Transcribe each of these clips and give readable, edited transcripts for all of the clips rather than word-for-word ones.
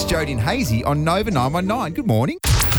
Jody and Hazy on Nova 919. Good morning.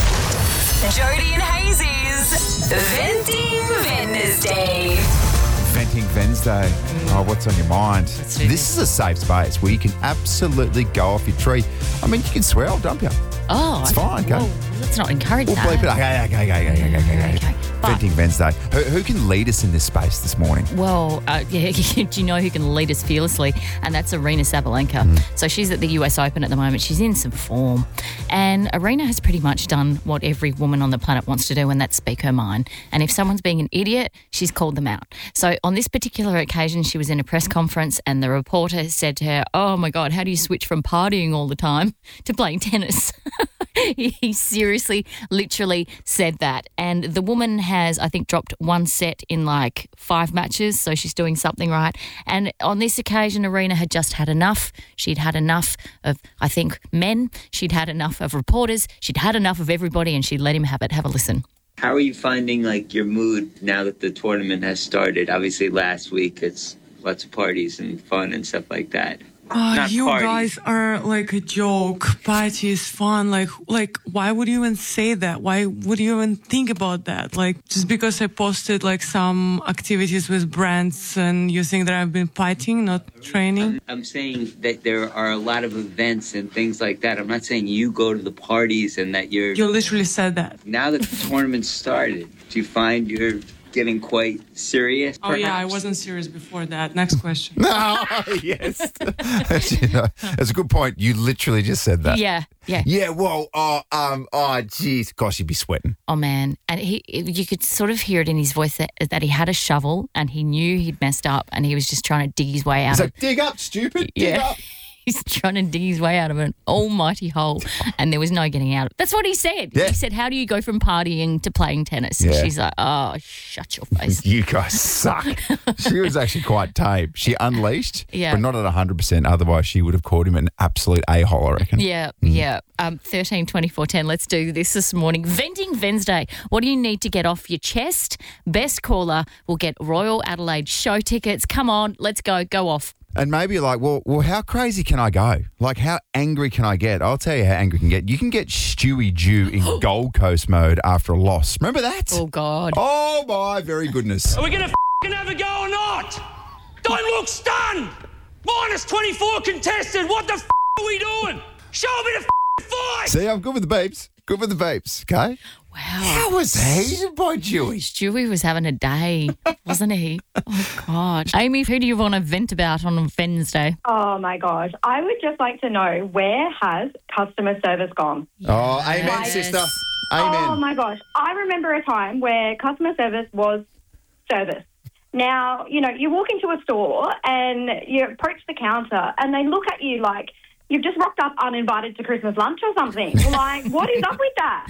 Jody and Hazy's Venting Wednesday. Venting Wednesday. Oh, what's on your mind? This is a safe space where you can absolutely go off your tree. I mean, you can swear, I'll dump you. Oh, It's fine, go. Well, let's not encourage We'll that. bleep it. Okay. But- Venting Wednesday. Who can lead us in this space this morning? Well, yeah, do you know who can lead us fearlessly? And that's Arena Sabalenka. So she's at the US Open at the moment. She's in some form. And Arena has pretty much done what every woman on the planet wants to do, and that's speak her mind. And if someone's being an idiot, she's called them out. So on this particular occasion, she was in a press conference and the reporter said to her, "Oh my God, how do you switch from partying all the time to playing tennis?" He seriously, literally said that. And the woman has, I think, dropped one set in like 5 matches, so she's doing something right. And on this occasion, Arena had just had enough. She'd had enough of, I think, men. She'd had enough of reporters. She'd had enough of everybody, and she'd let him have it. Have a listen. How are you finding, like, your mood now that the tournament has started? Obviously, last week it's lots of parties and fun and stuff like that. Not you parties. guys are like a joke. Party is fun. Like, why would you even say that? Why would you even think about that? Like, just because I posted like some activities with brands and you think that I've been fighting, not training? I'm saying that there are a lot of events and things like that. I'm not saying you go to the parties and that you're... You literally said that. Now that the tournament started, do you find you're getting quite serious? Oh yeah, I perhaps? wasn't serious before that. Next question. Oh, yes. That's a good point. You literally just said that. Yeah. Yeah, well, geez. Gosh, you'd be sweating. Oh, man. And you could sort of hear it in his voice that he had a shovel and he knew he'd messed up and he was just trying to dig his way out It's of like, dig up, stupid. Dig Yeah. up. He's trying to dig his way out of an almighty hole, and there was no getting out of it. That's what he said. Yeah. He said, "How do you go from partying to playing tennis?" Yeah. And she's like, "Oh, shut your face." You guys suck. She was actually quite tame. She unleashed, Yeah. but not at 100%. Otherwise, she would have called him an absolute a-hole, I reckon. Yeah. 13 24 10. Let's do this morning. Venting Wednesday. What do you need to get off your chest? Best caller will get Royal Adelaide show tickets. Come on, let's go. Go off. And maybe you're like, well, how crazy can I go? Like, how angry can I get? I'll tell you how angry you can get. You can get Stewie Jew in Gold Coast mode after a loss. Remember that? Oh, God. Oh, my very goodness. Are we going to have a go or not? Don't look stunned! Minus 24 contested. What the are we doing? Show me the fight! See, I'm good with the babes. Good with the babes, okay? Wow. How was hated by Jewy? Stewie was having a day, wasn't he? Oh, God. Amy, who do you want to vent about on Wednesday? Oh, my gosh. I would just like to know, where has customer service gone? Oh, amen, Yes. sister. Oh, Amen. my gosh. I remember a time where customer service was service. Now, you walk into a store and you approach the counter and they look at you like you've just rocked up uninvited to Christmas lunch or something. Like, what is up with that?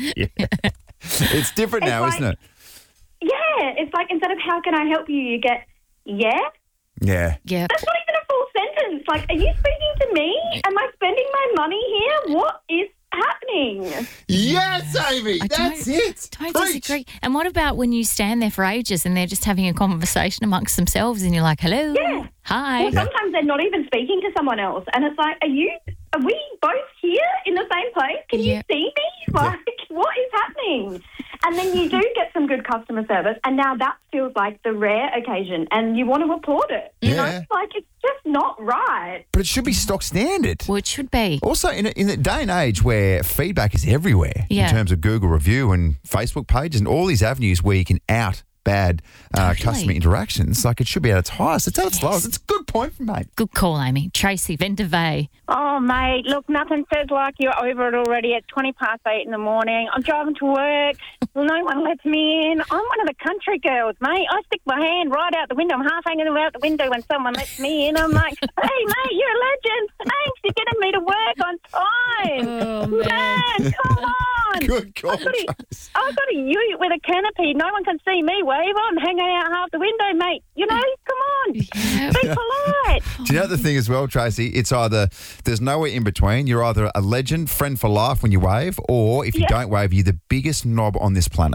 It's different now, like- isn't it? Yeah, it's like instead of how can I help you, you get, yeah? Yeah. Yeah. That's not even a full sentence. Like, are you speaking to me? Am I spending my money here? What is happening? Yes, Amy. That's it. Don't Preach. disagree. And what about when you stand there for ages and they're just having a conversation amongst themselves and you're like, hello? Yeah. Hi. Well, sometimes they're not even speaking to someone else. And it's like, are we both here in the same place? Can Yeah. you see me? Like, what is happening? And then you do get some good customer service. And now that feels like the rare occasion. And you want to applaud it. You know, Yeah. it's like, it's just not right. But it should be stock standard. Well, it should be. Also, in the day and age where feedback is everywhere Yeah. in terms of Google review and Facebook pages and all these avenues where you can out bad customer interactions, like it should be at its highest. It's at its lowest. It's a good point from mate. Good call, Amy. Tracy, Vendevay. Oh, mate, look, nothing says like you're over it already at 8:20 in the morning. I'm driving to work. No one lets me in. I'm one of the country girls, mate. I stick my hand right out the window. I'm half hanging out the window when someone lets me in. I'm like, hey, mate, you're a legend. Thanks, you're getting me to work on time. Oh, man, come on. Good call, I've got Trace. a ute with a canopy. No one can see me wave. I'm hanging out half the window, mate. You know, come on. Yeah. Be polite. Do you know the thing as well, Tracy? It's either there's nowhere in between. You're either a legend, friend for life when you wave, or if you Yeah. don't wave, you're the biggest knob on this planet.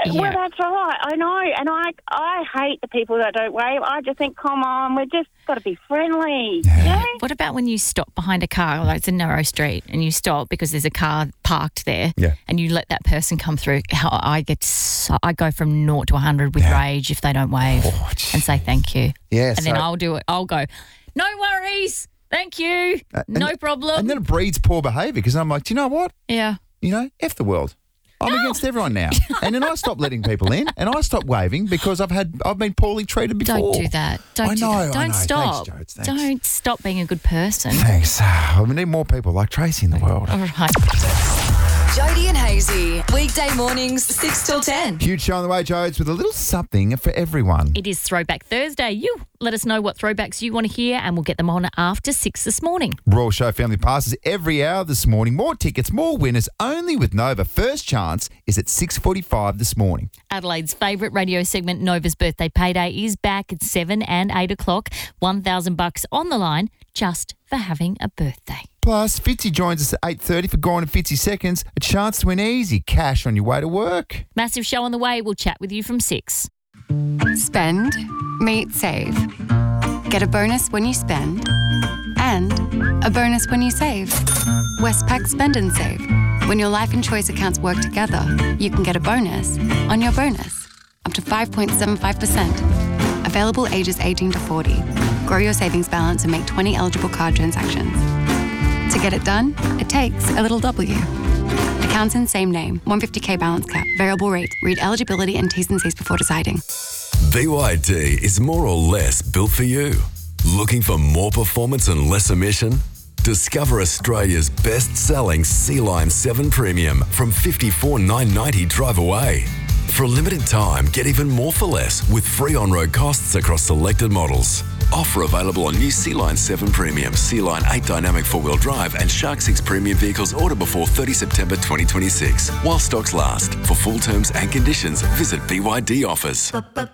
Well, that's right. I know. And I hate the people that don't wave. I just think, come on, we've just got to be friendly. Yeah. What about when you stop behind a car, like it's a narrow street, and you stop because there's a car parked there, and you let that person come through? I go from 0 to 100 with rage if they don't wave and say thank you. Yeah, and then I'll do it. I'll go, no worries, thank you, no problem. And then it breeds poor behaviour because I'm like, do you know what? Yeah. You know, F the world. I'm against everyone now. And then I stop letting people in and I stop waving because I've been poorly treated before. Don't do that. Don't stop. Thanks, Jodes, Don't stop being a good person. Thanks. We need more people like Tracy in the world. All right. Jody and Hazy, weekday mornings 6 till 10. Huge show on the way, Jodes, with a little something for everyone. It is Throwback Thursday. You let us know what throwbacks you want to hear and we'll get them on after 6 this morning. Royal Show family passes every hour this morning. More tickets, more winners, only with Nova. First chance is at 6:45 this morning. Adelaide's favourite radio segment, Nova's Birthday Payday, is back at 7 and 8 o'clock. $1,000 on the line just for having a birthday. Plus, Fitzy joins us at 8:30 for Gone in 50 Seconds. A chance to win easy cash on your way to work. Massive show on the way. We'll chat with you from 6. Spend, meet, save. Get a bonus when you spend and a bonus when you save. Westpac Spend and Save. When your life and choice accounts work together, you can get a bonus on your bonus, up to 5.75%. Available ages 18 to 40. Grow your savings balance and make 20 eligible card transactions. To get it done, it takes a little W. Accounts in same name, 150k balance cap, variable rate. Read eligibility and T's and C's before deciding. BYD is more or less built for you. Looking for more performance and less emission? Discover Australia's best-selling Sea-Line 7 Premium from $54,990 drive away. For a limited time, get even more for less with free on-road costs across selected models. Offer available on new Sea-Line 7 Premium, Sea-Line 8 Dynamic 4-wheel drive and Shark 6 Premium vehicles order before 30 September 2026. While stocks last. For full terms and conditions, visit BYD Offers.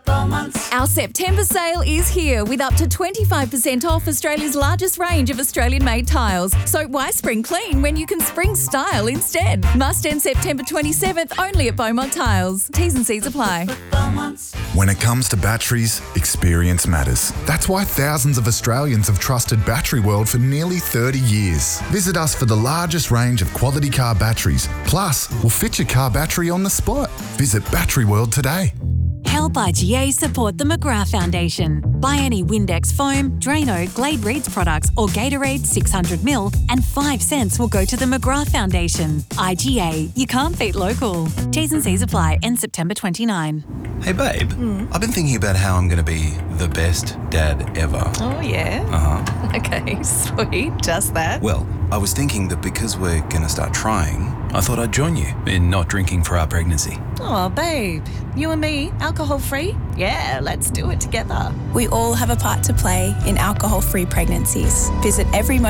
Our September sale is here with up to 25% off Australia's largest range of Australian-made tiles. So why spring clean when you can spring style instead? Must end September 27th only at Beaumont Tiles. T's and C's apply. When it comes to batteries, experience matters. That's why thousands of Australians have trusted Battery World for nearly 30 years. Visit us for the largest range of quality car batteries. Plus, we'll fit your car battery on the spot. Visit Battery World today. Help IGA support the McGrath Foundation. Buy any Windex foam, Drano, Glade Reeds products or Gatorade 600ml and 5 cents will go to the McGrath Foundation. IGA, you can't beat local. T's and C's apply. End September 29. Hey babe, I've been thinking about how I'm going to be the best dad ever. Oh yeah? Uh-huh. Okay, sweet, just that. Well, I was thinking that because we're going to start trying, I thought I'd join you in not drinking for our pregnancy. Oh babe, you and me, alcohol-free? Yeah, let's do it together. We all have a part to play in alcohol-free pregnancies. Visit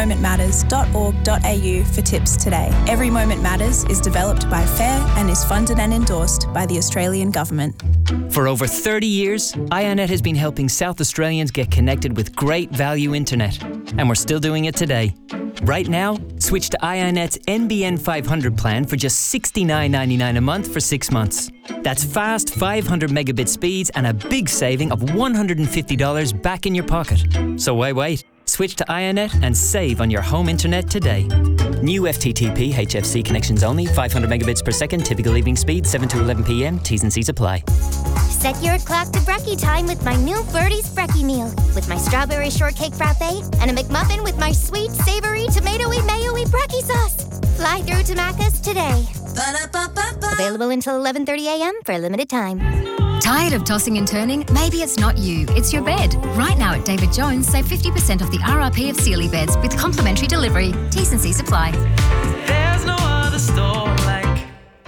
everymomentmatters.org.au for tips today. Every Moment Matters is developed by FAIR and is funded and endorsed by the Australian Government. For over 30 years, IONET has been helping South Australians get connected with great value internet. And we're still doing it today. Right now, switch to IONET's NBN 500 plan for just $69.99 a month for 6 months. That's fast 500 megabit speeds and a big saving of $150 back in your pocket. So why wait? Switch to IONET and save on your home internet today. New FTTP HFC connections only, 500 megabits per second, typical evening speed, 7 to 11 p.m. T's and C's apply. Set your clock to brekkie time with my new Birdie's Brekkie meal. With my strawberry shortcake frappe and a McMuffin with my sweet, savoury, tomatoey, mayo-y brekkie sauce. Fly through to Macca's today. Ba-da-ba-ba-ba. Available until 11:30 a.m. for a limited time. Tired of tossing and turning? Maybe it's not you, it's your bed. Right now at David Jones, save 50% off the RRP of Sealy beds with complimentary delivery. T's and C's apply. There's no other store like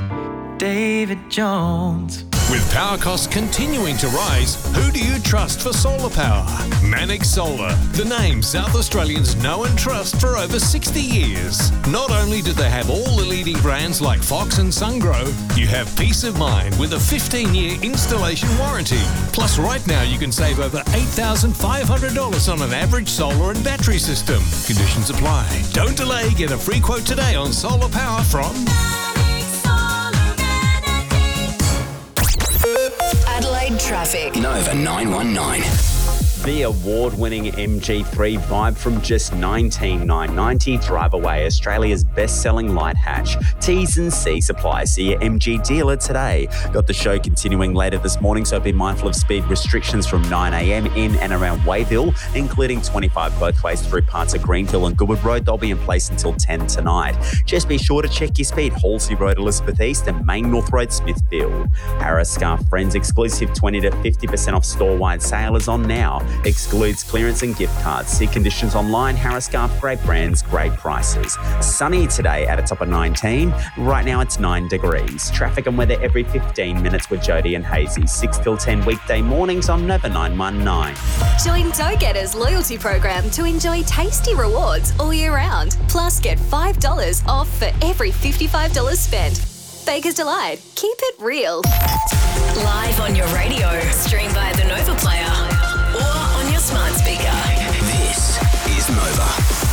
David Jones. With power costs continuing to rise, who do you trust for solar power? Manix Solar, the name South Australians know and trust for over 60 years. Not only do they have all the leading brands like Fox and SunGrow, you have peace of mind with a 15-year installation warranty. Plus, right now you can save over $8,500 on an average solar and battery system. Conditions apply. Don't delay. Get a free quote today on solar power from Adelaide traffic. Nova 919. The award-winning MG3 Vibe from just $19,990. Drive away Australia's best-selling light hatch. T's and C's apply. See your MG dealer today. Got the show continuing later this morning, so be mindful of speed restrictions from 9 a.m. in and around Wayville, including 25 both ways through parts of Greenville and Goodwood Road. They'll be in place until 10 tonight. Just be sure to check your speed. Halsey Road, Elizabeth East, and Main North Road, Smithfield. Harris Scarf Friends exclusive 20 to 50% off store-wide sale is on now. Excludes clearance and gift cards. See conditions online. Harris Scarf, great brands, great prices. Sunny today at a top of 19. Right now it's 9 degrees. Traffic and weather every 15 minutes with Jody and Hazy. 6 till 10 weekday mornings on Nova 919. Join Go Getters loyalty program to enjoy tasty rewards all year round. Plus, get $5 off for every $55 spent. Baker's Delight. Keep it real. Live on your radio. Stream via the Nova Player or on your smart speaker. This is Nova.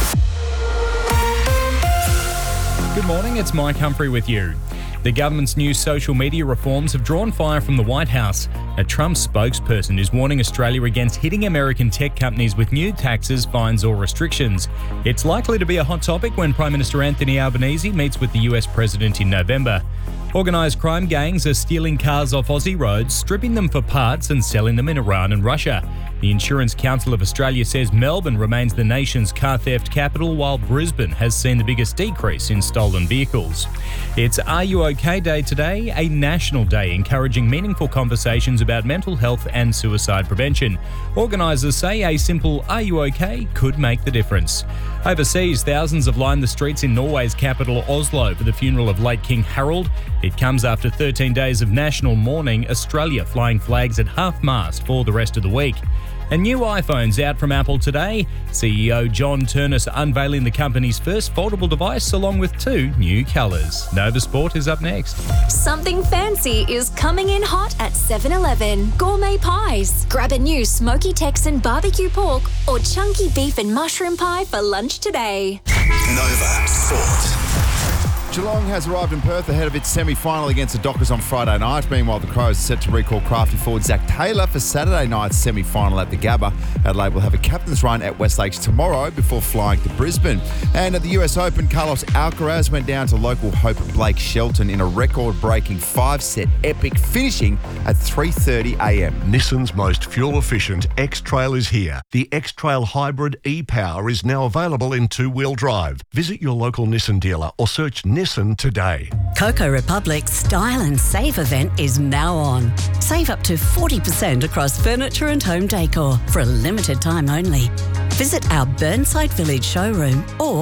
Good morning, it's Mike Humphrey with you. The government's new social media reforms have drawn fire from the White House. A Trump spokesperson is warning Australia against hitting American tech companies with new taxes, fines or restrictions. It's likely to be a hot topic when Prime Minister Anthony Albanese meets with the US President in November. Organised crime gangs are stealing cars off Aussie roads, stripping them for parts and selling them in Iran and Russia. The Insurance Council of Australia says Melbourne remains the nation's car theft capital, while Brisbane has seen the biggest decrease in stolen vehicles. It's Are You OK Day today, a national day encouraging meaningful conversations about mental health and suicide prevention. Organisers say a simple "Are you OK?" could make the difference. Overseas, thousands have lined the streets in Norway's capital Oslo for the funeral of late King Harald. It comes after 13 days of national mourning, Australia flying flags at half-mast for the rest of the week. A new iPhone's out from Apple today. CEO John Turnus unveiling the company's first foldable device along with 2 new colours. Nova Sport is up next. Something fancy is coming in hot at 7-Eleven. Gourmet pies. Grab a new smoky Texan barbecue pork or chunky beef and mushroom pie for lunch today. Nova Sport. Geelong has arrived in Perth ahead of its semi-final against the Dockers on Friday night. Meanwhile, the Crows are set to recall crafty forward Zach Taylor for Saturday night's semi-final at the Gabba. Adelaide will have a captain's run at West Lakes tomorrow before flying to Brisbane. And at the US Open, Carlos Alcaraz went down to local Hope Blake Shelton in a record-breaking 5-set epic, finishing at 3:30 a.m. Nissan's most fuel-efficient X-Trail is here. The X-Trail Hybrid e-Power is now available in 2-wheel drive. Visit your local Nissan dealer or search Nissan today. Coco Republic's Style and Save event is now on. Save up to 40% across furniture and home decor for a limited time only. Visit our Burnside Village showroom or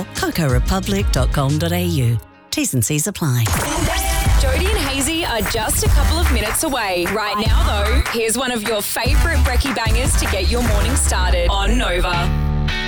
cocorepublic.com.au. T's and C's apply. Jody and Hazy are just a couple of minutes away. Right now, though, here's one of your favourite brekkie bangers to get your morning started on Nova.